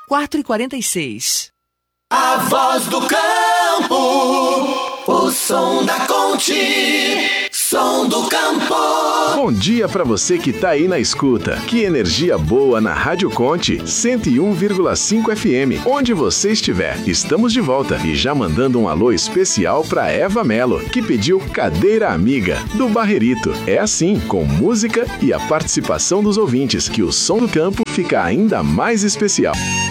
4h46. A voz do campo, o som da Conte, som do campo. Bom dia pra você que tá aí na escuta. Que energia boa na Rádio Conte 101,5 FM. Onde você estiver, estamos de volta e já mandando um alô especial pra Eva Melo, que pediu Cadeira Amiga, do Barrerito. É assim, com música e a participação dos ouvintes, que o som do campo fica ainda mais especial.